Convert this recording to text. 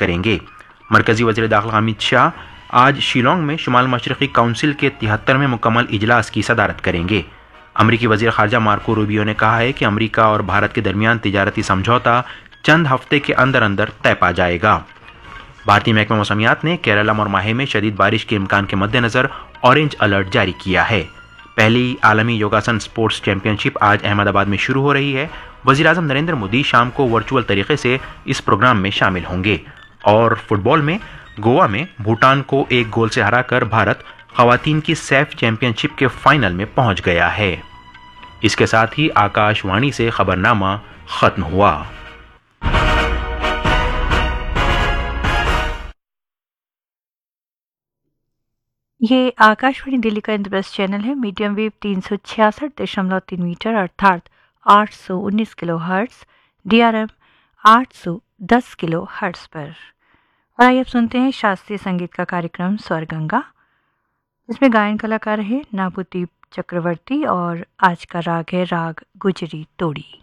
करेंगे। मरकजी वज़ीर दाखिला अमित शाह आज शिलोंग में शुमाल मशरक़ी काउंसिल के 73वें मुकम्मल इजलास की सदारत करेंगे। अमरीकी वज़ीर ख़ारजा मार्को रूबियो ने कहा है कि अमरीका और भारत के दरमियान तिजारती समझौता चंद हफ्ते के अंदर अंदर तय पा जाएगा। भारतीय महकमा मौसमियात ने केरला और माहे में शदीद बारिश के इम्कान के मद्देनज़र ऑरेंज अलर्ट जारी किया है। पहली आलमी योगासन स्पोर्ट्स चैंपियनशिप आज अहमदाबाद में शुरू हो रही है। वज़ीर-ए-आज़म नरेंद्र मोदी शाम को वर्चुअल तरीके से इस प्रोग्राम में शामिल होंगे। और फुटबॉल में गोवा में भूटान को 1 गोल से हराकर भारत ख़वातीन की सैफ चैंपियनशिप के फाइनल में पहुंच गया है। इसके साथ ही आकाशवाणी से खबरनामा खत्म हुआ। ये आकाशवाणी दिल्ली का इंद्रप्रस्थ चैनल है। मीडियम वेव 366.3 मीटर अर्थात 819 kilo hertz, DRM 810 kilo hertz पर। और आइए अब सुनते हैं शास्त्रीय संगीत का कार्यक्रम स्वरगंगा, जिसमें गायन कलाकार है नाबुदीप चक्रवर्ती और आज का राग है राग गुजरी तोड़ी।